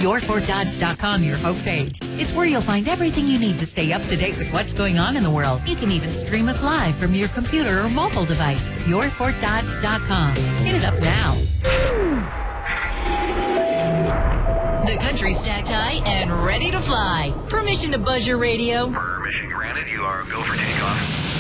YourFortDodge.com, your homepage. It's where you'll find everything you need to stay up to date with what's going on in the world. You can even stream us live from your computer or mobile device. YourFortDodge.com. Hit it up now. The country's stacked high and ready to fly. Permission to buzz your radio. Permission granted. You are go for takeoff.